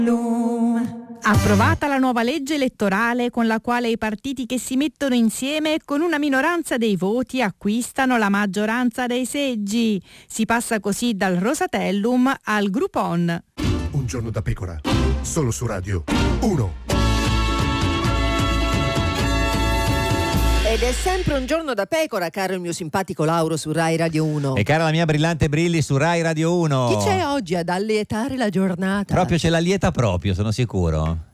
Approvata la nuova legge elettorale con la quale i partiti che si mettono insieme con una minoranza dei voti acquistano la maggioranza dei seggi. Si passa così dal Rosatellum al Groupon. Un giorno da pecora, solo su Radio 1. Ed è sempre un giorno da pecora, caro il mio simpatico Lauro su Rai Radio 1. E cara la mia brillante Brilli su Rai Radio 1. Chi c'è oggi ad allietare la giornata? Proprio ce l'allieta proprio, sono sicuro.